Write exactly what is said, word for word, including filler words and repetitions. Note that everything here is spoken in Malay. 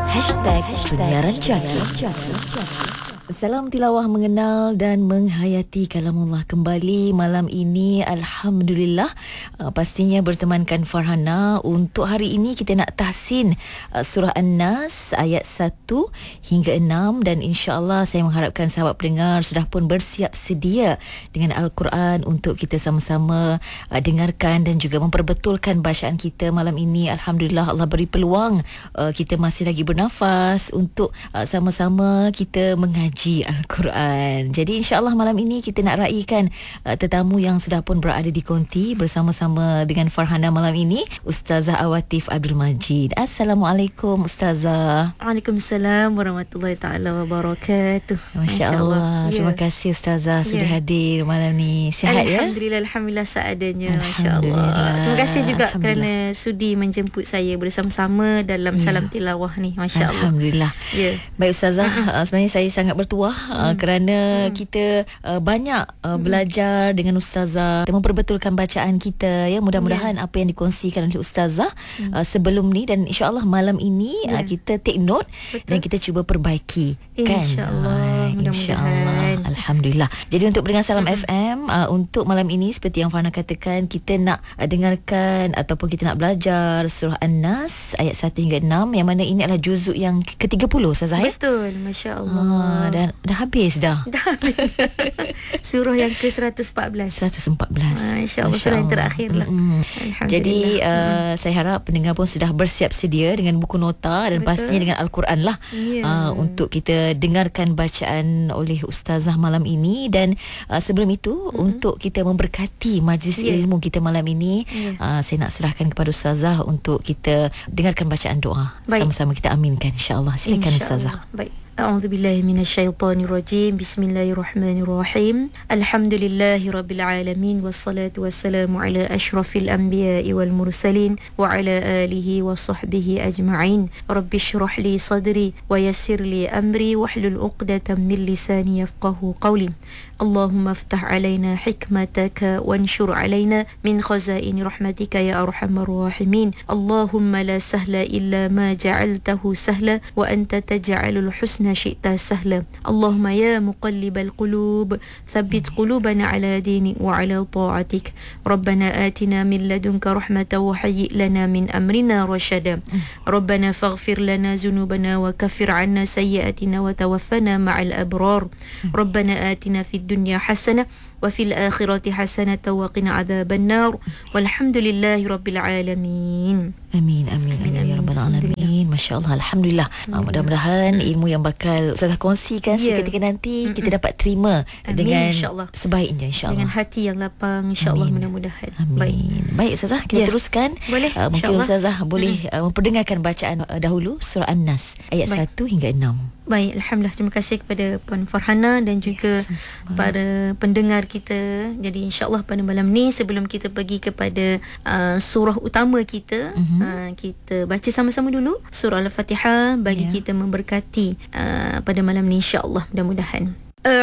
Hashtag Penyiaran Jaki. Salam tilawah mengenal dan menghayati kalamullah kembali malam ini. Alhamdulillah, uh, pastinya bertemankan Farhana. Untuk hari ini kita nak tahsin uh, surah An-Nas ayat satu hingga enam, dan insya-Allah saya mengharapkan sahabat pendengar sudah pun bersiap sedia dengan Al-Quran untuk kita sama-sama uh, dengarkan dan juga memperbetulkan bacaan kita malam ini. Alhamdulillah, Allah beri peluang uh, kita masih lagi bernafas untuk uh, sama-sama kita mengaji Al-Quran. Jadi insya-Allah malam ini kita nak raikan uh, tetamu yang sudah pun berada di konti bersama-sama dengan Farhana malam ini, Ustazah Awatif Abdul Majid. Assalamualaikum Ustazah. Waalaikumsalam warahmatullahi taala wabarakatuh. Masya-Allah. Masya Terima ya. kasih Ustazah sudah Ya. hadir malam ni. Sihat ya? Alhamdulillah, alhamdulillah seadanya. Alhamdulillah. Masya-Allah. Terima kasih juga Alhamdulillah. kerana sudi menjemput saya bersama-sama dalam Ya. salam tilawah ni. Masya-Allah. Alhamdulillah. Ya. Baik Ustazah, uh, sebenarnya saya sangat bertuah uh, kerana Hmm. kita uh, banyak uh, belajar dengan Ustazah, kita memperbetulkan bacaan kita ya. Mudah-mudahan Ya. apa yang dikongsikan oleh Ustazah Hmm. uh, sebelum ni dan insya-Allah malam ini Ya. uh, kita take note. Betul. Dan kita cuba perbaiki kan. InsyaAllah, Ah, mudah-mudahan. insya-Allah. Alhamdulillah. Jadi untuk pendengar Salam Hmm. F M, uh, untuk malam ini seperti yang Farhana katakan, kita nak uh, dengarkan ataupun kita nak belajar surah An-Nas ayat satu hingga enam, yang mana ini adalah juzuk yang ke tiga puluh Ustazah ya. Betul. Masya-Allah. Ah, dan dah habis dah. Dah habis. Surah yang ke seratus empat belas. seratus empat belas. Masya-Allah, surah yang terakhir lah. Mm-mm. Alhamdulillah. Jadi uh, saya harap pendengar pun sudah bersiap sedia dengan buku nota dan Betul. pastinya dengan Al-Quran lah. Ya. uh, untuk kita dengarkan bacaan oleh Ustazah malam ini. Dan uh, sebelum itu, mm-hmm. untuk kita memberkati majlis Ya. ilmu kita malam ini, Ya. uh, saya nak serahkan kepada Ustazah untuk kita dengarkan bacaan doa. Baik. Sama-sama kita aminkan insya-Allah. Silakan Ustazah. InsyaAllah. Baik. أعوذ بالله من الشيطان الرجيم بسم الله الرحمن الرحيم الحمد لله رب العالمين والصلاة والسلام على أشرف الأنبياء والمرسلين وعلى آله وصحبه أجمعين رب اشرح لي صدري ويسر لي أمري واحلل عقدة من لساني يفقه قولي اللهم افتح علينا حكمتك وانشر علينا من خزائن رحمتك يا أرحم الراحمين اللهم لا سهل إلا ما جعلته سهلا وأنت تجعل الحسن شئت سهلا اللهم يا مقلب القلوب ثبت قلوبنا على دينك وعلى طاعتك ربنا آتنا من لدنك رحمة وهيئ لنا من أمرنا رشدا ربنا فاغفر لنا ذنوبنا وكفر عنا سيئاتنا وتوفنا مع الأبرار ربنا آتنا في الدنيا حسنة وفي الآخرة حسنة وقنا عذاب النار والحمد لله رب العالمين. Amin, amin, amin, Amin, ya rabbal alamin. Masya-Allah, alhamdulillah. Uh, mudah-mudahan ilmu yang bakal Ustazah kongsikan Ya. seketika nanti Mm-mm. kita dapat terima Amin, dengan insya-Allah. sebaiknya insya-Allah. Dengan hati yang lapang, insya-Allah, Amin. mudah-mudahan. Amin. Baik. Baik Ustazah, kita Ya. teruskan. Boleh, Uh, mungkin insya-Allah. Ustazah boleh uh, memperdengarkan bacaan uh, dahulu surah An-Nas ayat Baik. satu hingga enam. Baik, Alhamdulillah. Terima kasih kepada Puan Farhana dan juga sama-sama. para pendengar kita. Jadi insya-Allah pada malam ni, sebelum kita pergi kepada uh, surah utama kita, Mhm. uh, kita baca sama-sama dulu surah Al-Fatihah bagi Ya. kita memberkati uh, pada malam ni insya-Allah, mudah-mudahan.